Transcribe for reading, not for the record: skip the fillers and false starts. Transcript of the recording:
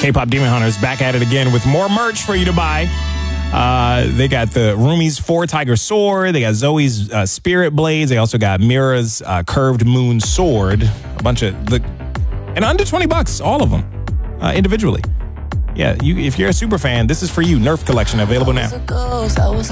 K-Pop Demon Hunters back at it again with more merch for you to buy. They got the Rumi's 4 Tiger Sword. They got Zoe's Spirit Blades. They also got Mira's Curved Moon Sword. A bunch of and under $20, all of them individually. Yeah, if you're a super fan, this is for you. Nerf collection available now.